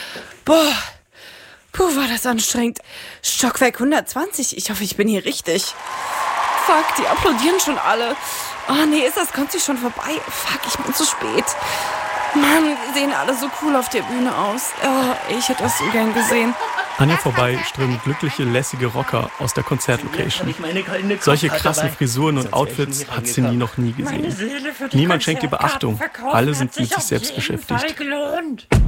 Boah. Puh, war das anstrengend. Stockwerk 120. Ich hoffe, ich bin hier richtig. Fuck, die applaudieren schon alle. Oh nee, ist das Konzert schon vorbei? Fuck, ich bin zu spät. Mann, die sehen alle so cool auf der Bühne aus. Oh, ich hätte das so gern gesehen. An ihr vorbei strömen glückliche, lässige Rocker aus der Konzertlocation. Solche krassen Frisuren und Outfits hat Cindy noch nie gesehen. Niemand schenkt ihr Beachtung. Alle sind mit sich selbst beschäftigt.